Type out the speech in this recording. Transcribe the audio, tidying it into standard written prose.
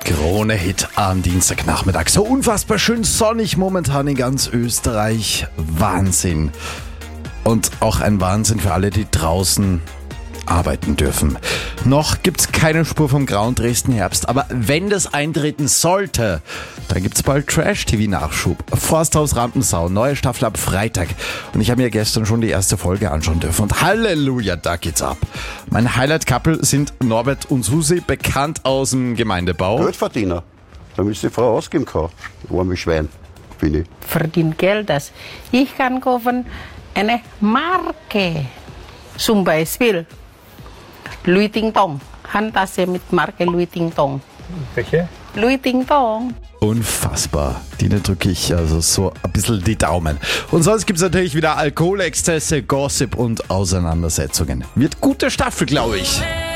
Krone-Hit am Dienstagnachmittag. So unfassbar schön sonnig momentan in ganz Österreich. Wahnsinn. Und auch ein Wahnsinn für alle, die draußen arbeiten dürfen. Noch gibt's keine Spur vom grauen Dresden-Herbst, aber wenn das eintreten sollte, dann gibt's bald Trash-TV-Nachschub. Forsthaus Rampensau, neue Staffel ab Freitag. Und ich habe mir gestern schon die erste Folge anschauen dürfen. Und Halleluja, da geht's ab. Mein Highlight-Couple sind Norbert und Susi, bekannt aus dem Gemeindebau. Geldverdiener, damit die Frau ausgeben kann. Arme Schwein, bin ich. Verdient Geld, das ich kann kaufen eine Marke. Zum Beispiel Louis Ting Tong. Handtasche mit Marke Louis Ting Tong. Welche? Louis Ting Tong. Unfassbar. Denen drücke ich also so ein bisschen die Daumen. Und sonst gibt's natürlich wieder Alkoholexzesse, Gossip und Auseinandersetzungen. Wird gute Staffel, glaube ich.